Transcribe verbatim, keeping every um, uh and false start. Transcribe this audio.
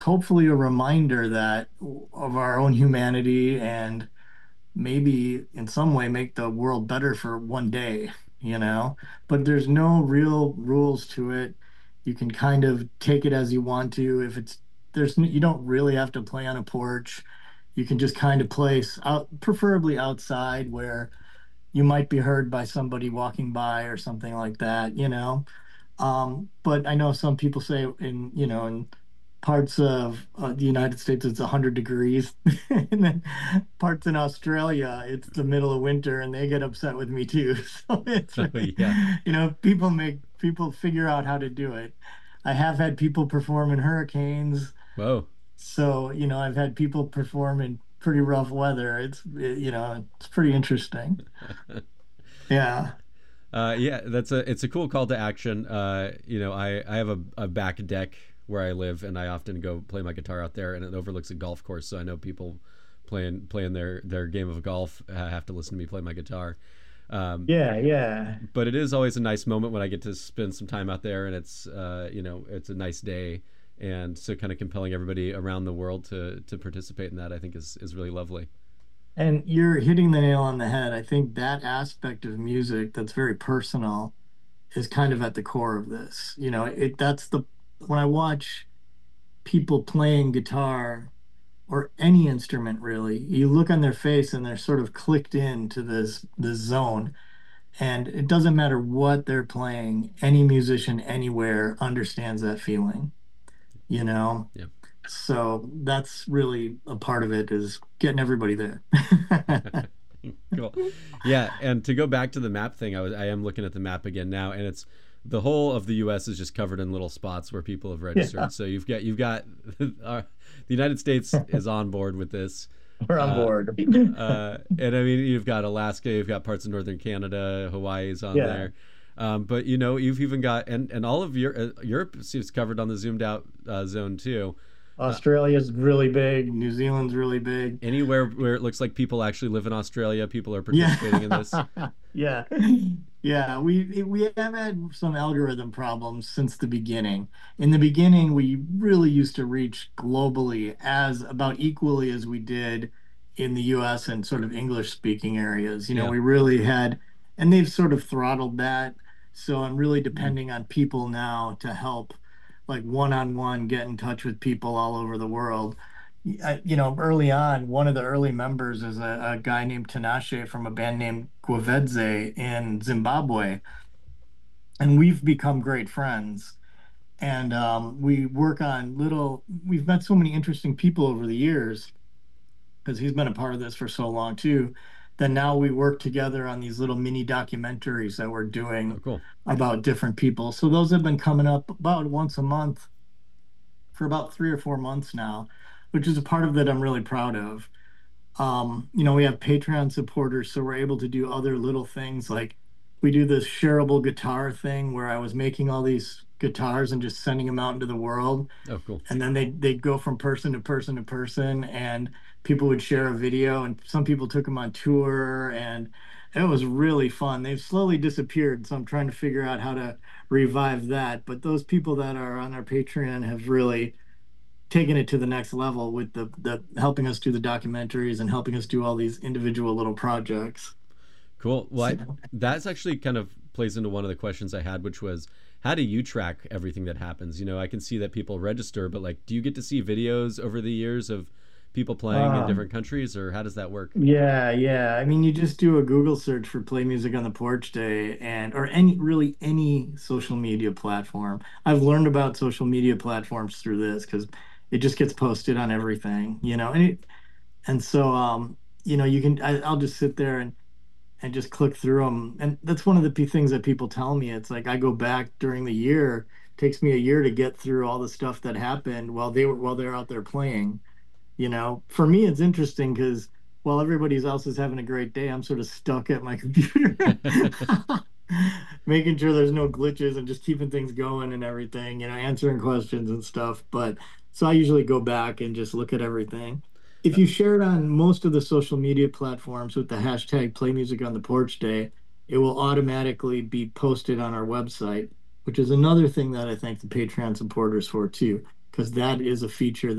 hopefully a reminder that of our own humanity and maybe in some way make the world better for one day, you know? But there's no real rules to it. You can kind of take it as you want to. If it's there's you don't really have to play on a porch. You can just kind of place out, preferably outside where you might be heard by somebody walking by or something like that, you know? Um, but I know some people say in, you know, in parts of uh, the United States it's one hundred degrees, and then parts in Australia it's the middle of winter, and they get upset with me too. So it's Oh really, yeah. you know, people make people figure out how to do it. I have had people perform in hurricanes, Whoa. so you know, I've had people perform in pretty rough weather. It's, it, you know, it's pretty interesting. Yeah. Uh, yeah, that's a it's a cool call to action. Uh, you know, I I have a, a back deck where I live, and I often go play my guitar out there, and it overlooks a golf course. So I know people playing playing their their game of golf uh, have to listen to me play my guitar. Um, Yeah, yeah. but it is always a nice moment when I get to spend some time out there, and it's uh, you know it's a nice day, and so kind of compelling everybody around the world to to participate in that, I think is is really lovely. And you're hitting the nail on the head. I think that aspect of music that's very personal is kind of at the core of this. You know, it that's the when I watch people playing guitar or any instrument really, you look on their face and they're sort of clicked into this this zone. And it doesn't matter what they're playing, any musician anywhere understands that feeling, you know? Yeah. So that's really a part of it is getting everybody there. Cool. Yeah, and to go back to the map thing, I was I am looking at the map again now, and it's the whole of the U S is just covered in little spots where people have Yeah, registered. So you've got you've got our, the United States is on board with this. we're on Uh, board. uh, and I mean, you've got Alaska, you've got parts of northern Canada, Hawaii's on Yeah. there. Um, but you know, you've even got and and all of your uh, Europe is covered on the zoomed out uh, zone too. Uh, Australia's really big. New Zealand's really big. Anywhere where it looks like people actually live in Australia, people are Yeah. participating in this. Yeah. Yeah. We we have had some algorithm problems since the beginning. In the beginning, we really used to reach globally as about equally as we did in the U S and sort of English speaking areas. You know, Yeah. we really had, and they've sort of throttled that. So I'm really depending on people now to help, like one on one, get in touch with people all over the world. I, you know, early on, one of the early members is a, a guy named Tinashe from a band named Gwavedze in Zimbabwe, and we've become great friends. And um, we work on little. We've met so many interesting people over the years because he's been a part of this for so long too. That now we work together on these little mini documentaries that we're Oh, doing cool. about different people. So those have been coming up about once a month for about three or four months now, which is a part of that I'm really proud of. Um, you know, we have Patreon supporters, so we're able to do other little things like we do this shareable guitar thing where I was making all these guitars and just sending them out into the world. Oh, cool. And then they they'd go from person to person to person, and people would share a video, and some people took them on tour, and it was really fun. They've slowly disappeared, so I'm trying to figure out how to revive that. But those people that are on our Patreon have really taking it to the next level with the the helping us do the documentaries and helping us do all these individual little projects. Cool. Well, I, So that's actually kind of plays into one of the questions I had, which was, how do you track everything that happens? You know, I can see that people register, but like, do you get to see videos over the years of people playing in um different countries, or how does that work? yeah, yeah. I mean, you just do a Google search for Play Music on the Porch Day and or any really any social media platform. I've learned about social media platforms through this because it just gets posted on everything, you know. And it, and so um, you know, you can I, I'll just sit there and and just click through them. And that's one of the p- things that people tell me. It's like I go back during the year, takes me a year to get through all the stuff that happened while they were while they're out there playing. You know, for me, it's interesting because while everybody else is having a great day, I'm sort of stuck at my computer, making sure there's no glitches and just keeping things going and everything, you know, answering questions and stuff. But so I usually go back and just look at everything. If you share it on most of the social media platforms with the hashtag Play Music on the Porch Day, it will automatically be posted on our website, which is another thing that I thank the Patreon supporters for too. because that is a feature